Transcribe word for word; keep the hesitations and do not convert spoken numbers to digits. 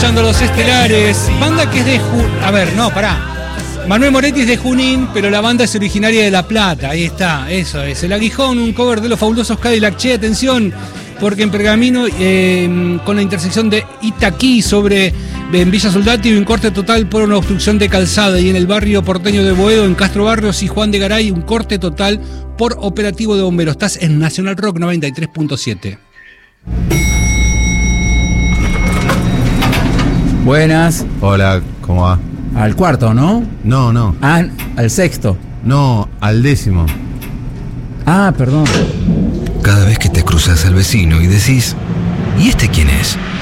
escuchando Los Estelares, banda que es de Junín. A ver, no, pará. Manuel Moretti es de Junín, pero la banda es originaria de La Plata. Ahí está, eso es. El Aguijón, un cover de los fabulosos Cadillac. Che, atención, porque en Pergamino, eh, con la intersección de Itaquí sobre en Villa Soldati, un corte total por una obstrucción de calzada. Y en el barrio porteño de Boedo, en Castro Barrios y Juan de Garay, un corte total por operativo de bomberos. Estás en Nacional Rock noventa y tres punto siete. Buenas. Hola, ¿cómo va? Al cuarto, ¿no? No, no. Ah, al sexto. No, al décimo. Ah, perdón. Cada vez que te cruzas al vecino y decís, ¿y este quién es?